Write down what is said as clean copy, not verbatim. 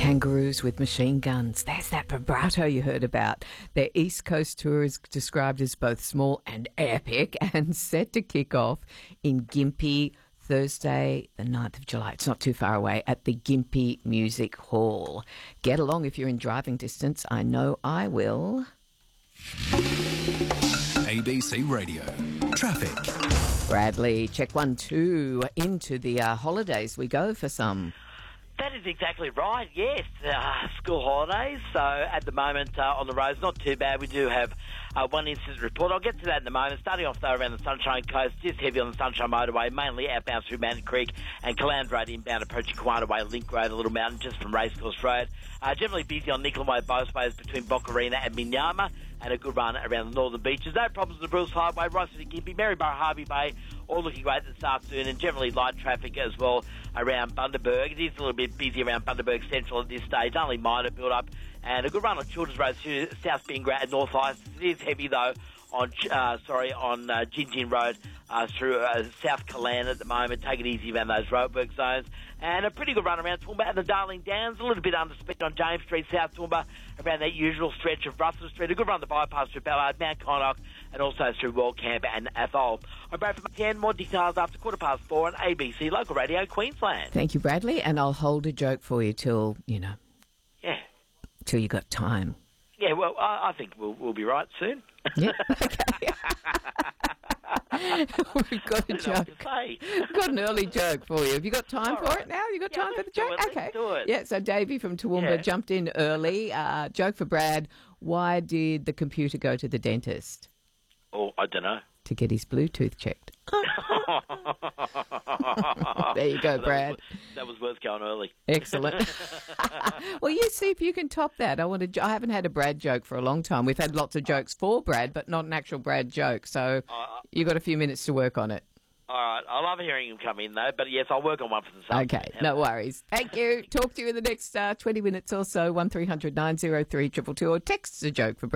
Kangaroos with machine guns. There's that vibrato you heard about. Their East Coast tour is described as both small and epic and set to kick off in Gympie Thursday, the 9th of July. It's not too far away at the Gympie Music Hall. Get along if you're in driving distance. I know I will. ABC Radio. Traffic. Bradley, check 1, 2. Into the holidays we go for some. That is exactly right, yes. School holidays, so at the moment on the roads, not too bad. We do have one incident report. I'll get to that in a moment. Starting off, though, around the Sunshine Coast, just heavy on the Sunshine Motorway, mainly outbound through Mountain Creek and Caland Road inbound, approaching Kiwana Way, Link Road, a little mountain just from Racecourse Road. Generally busy on Nickel Way, both ways between Bocarina and Minyama, and a good run around the northern beaches. No problems on the Bruce Highway, right through to Gympie, Maryborough, Harvey Bay, all looking great this afternoon, and generally light traffic as well around Bundaberg. It is a little bit busy around Bundaberg Central at this stage, only minor build-up, and a good run on Children's Road through South Bingrat and North Ice. It is heavy, though, on Gin Gin Road through South Calan at the moment. Take it easy around those roadwork zones. And a pretty good run around Toowoomba and the Darling Downs. A little bit under speed on James Street, South Toowoomba, around that usual stretch of Russell Street. A good run the bypass through Ballard, Mount Conock, and also through Wallcamp and Athol. I'm Brad from 10. More details after 4:15 on ABC Local Radio Queensland. Thank you, Bradley, and I'll hold a joke for you till, Yeah. till you got time. Yeah, well, I think we'll be right soon. Yeah, okay. We've got a joke. We've got an early joke for you. Have you got time for it now? You got time for the joke? Let's Okay. do it. Yeah, so Davey from Toowoomba jumped in early. Joke for Brad. Why did the computer go to the dentist? Oh, I don't know. To get his Bluetooth checked. There you go, Brad. That was worth going early. Excellent. Well, you see if you can top that. I haven't had a Brad joke for a long time. We've had lots of jokes for Brad, but not an actual Brad joke. So you've got a few minutes to work on it. All right. I love hearing him come in, though. But, yes, I'll work on one for the Sunday. Okay, no worries. Thank you. Talk to you in the next 20 minutes or so. 1300 903 222 or text a joke for Brad.